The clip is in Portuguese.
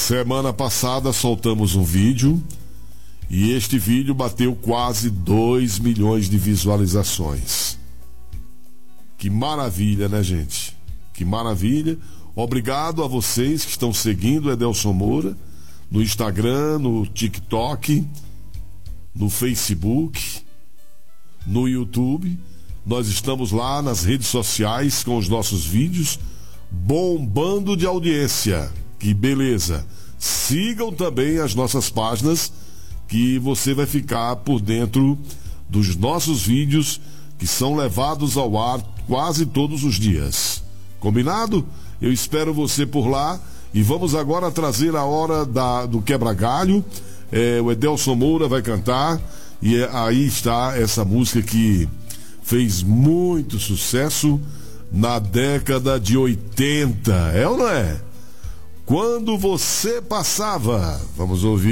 Semana passada soltamos um vídeo e este vídeo bateu quase 2 milhões de visualizações. Que maravilha, né, gente? Que maravilha. Obrigado a vocês que estão seguindo o Edelson Moura no Instagram, no TikTok, no Facebook, no YouTube. Nós estamos lá nas redes sociais com os nossos vídeos bombando de audiência. Que beleza! Sigam também as nossas páginas, que você vai ficar por dentro dos nossos vídeos que são levados ao ar quase todos os dias. Combinado? Eu espero você por lá e vamos agora trazer a hora do quebra-galho. O Edelson Moura vai cantar e aí está essa música que fez muito sucesso na década de 80. É ou não é? Quando você passava. Vamos ouvir.